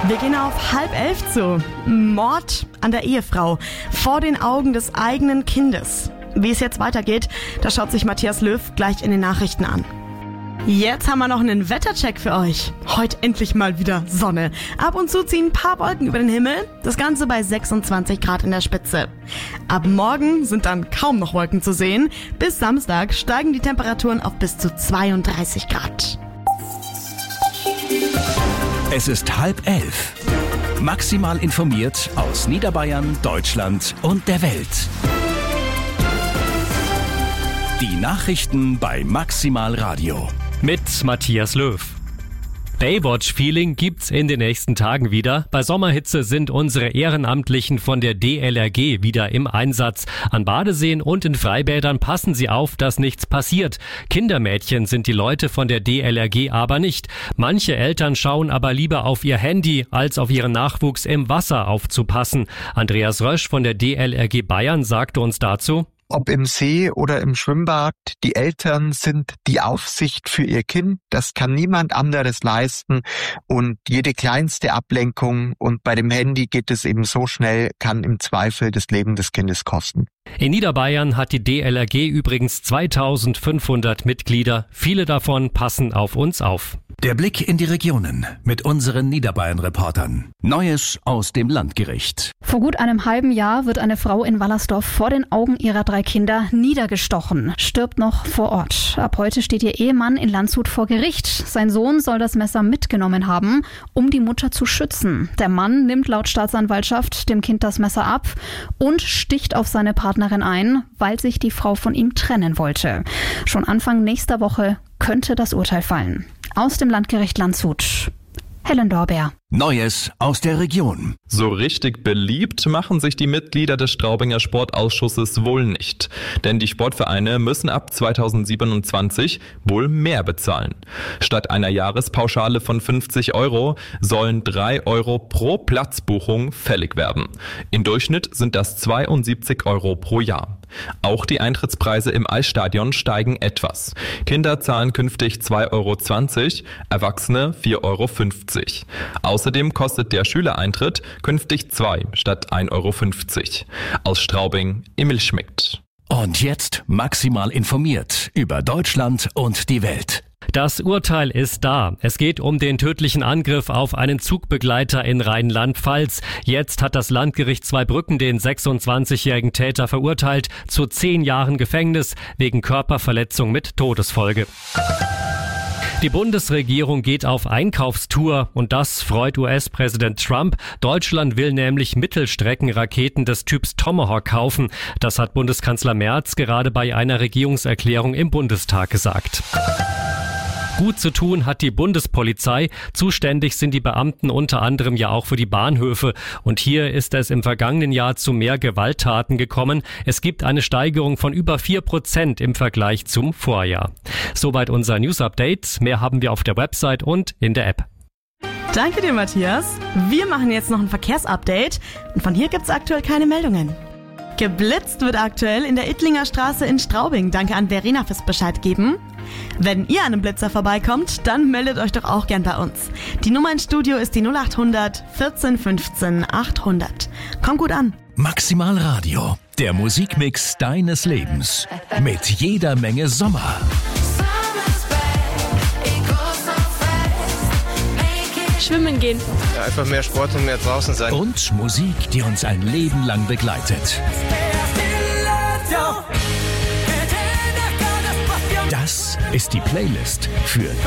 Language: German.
Wir gehen auf 10:30 zu. Mord an der Ehefrau vor den Augen des eigenen Kindes. Wie es jetzt weitergeht, das schaut sich Matthias Löw gleich in den Nachrichten an. Jetzt haben wir noch einen Wettercheck für euch. Heute endlich mal wieder Sonne. Ab und zu ziehen ein paar Wolken über den Himmel. Das Ganze bei 26 Grad in der Spitze. Ab morgen sind dann kaum noch Wolken zu sehen. Bis Samstag steigen die Temperaturen auf bis zu 32 Grad. Es ist 10:30. Maximal informiert aus Niederbayern, Deutschland und der Welt. Die Nachrichten bei Maximal Radio. Mit Matthias Löw. Baywatch-Feeling gibt's in den nächsten Tagen wieder. Bei Sommerhitze sind unsere Ehrenamtlichen von der DLRG wieder im Einsatz. An Badeseen und in Freibädern passen sie auf, dass nichts passiert. Kindermädchen sind die Leute von der DLRG aber nicht. Manche Eltern schauen aber lieber auf ihr Handy, als auf ihren Nachwuchs im Wasser aufzupassen. Andreas Rösch von der DLRG Bayern sagte uns dazu: Ob im See oder im Schwimmbad, die Eltern sind die Aufsicht für ihr Kind. Das kann niemand anderes leisten. Und jede kleinste Ablenkung, und bei dem Handy geht es eben so schnell, kann im Zweifel das Leben des Kindes kosten. In Niederbayern hat die DLRG übrigens 2500 Mitglieder. Viele davon passen auf uns auf. Der Blick in die Regionen mit unseren Niederbayern-Reportern. Neues aus dem Landgericht. Vor gut einem halben Jahr wird eine Frau in Wallersdorf vor den Augen ihrer 3 Kinder niedergestochen, stirbt noch vor Ort. Ab heute steht ihr Ehemann in Landshut vor Gericht. Sein Sohn soll das Messer mitgenommen haben, um die Mutter zu schützen. Der Mann nimmt laut Staatsanwaltschaft dem Kind das Messer ab und sticht auf seine Partnerin ein, weil sich die Frau von ihm trennen wollte. Schon Anfang nächster Woche könnte das Urteil fallen. Aus dem Landgericht Landshut, Helen Dorber. Neues aus der Region. So richtig beliebt machen sich die Mitglieder des Straubinger Sportausschusses wohl nicht. Denn die Sportvereine müssen ab 2027 wohl mehr bezahlen. Statt einer Jahrespauschale von 50 € sollen 3 € pro Platzbuchung fällig werden. Im Durchschnitt sind das 72 € pro Jahr. Auch die Eintrittspreise im Eisstadion steigen etwas. Kinder zahlen künftig 2,20 €, Erwachsene 4,50 €. Außerdem kostet der Schülereintritt künftig 2 statt 1,50 €. Aus Straubing, Emil Schmidt. Und jetzt maximal informiert über Deutschland und die Welt. Das Urteil ist da. Es geht um den tödlichen Angriff auf einen Zugbegleiter in Rheinland-Pfalz. Jetzt hat das Landgericht Zweibrücken den 26-jährigen Täter verurteilt zu 10 Jahren Gefängnis wegen Körperverletzung mit Todesfolge. Die Bundesregierung geht auf Einkaufstour und das freut US-Präsident Trump. Deutschland will nämlich Mittelstreckenraketen des Typs Tomahawk kaufen. Das hat Bundeskanzler Merz gerade bei einer Regierungserklärung im Bundestag gesagt. Gut zu tun hat die Bundespolizei. Zuständig sind die Beamten unter anderem ja auch für die Bahnhöfe. Und hier ist es im vergangenen Jahr zu mehr Gewalttaten gekommen. Es gibt eine Steigerung von über 4% im Vergleich zum Vorjahr. Soweit unser News-Update. Mehr haben wir auf der Website und in der App. Danke dir, Matthias. Wir machen jetzt noch ein Verkehrsupdate. Und von hier gibt's aktuell keine Meldungen. Geblitzt wird aktuell in der Ittlinger Straße in Straubing. Danke an Verena fürs Bescheid geben. Wenn ihr an einem Blitzer vorbeikommt, dann meldet euch doch auch gern bei uns. Die Nummer ins Studio ist die 0800 14 15 800. Kommt gut an. Maximal Radio, der Musikmix deines Lebens. Mit jeder Menge Sommer. Schwimmen gehen. Ja, einfach mehr Sport und mehr draußen sein. Und Musik, die uns ein Leben lang begleitet. Das ist die Playlist für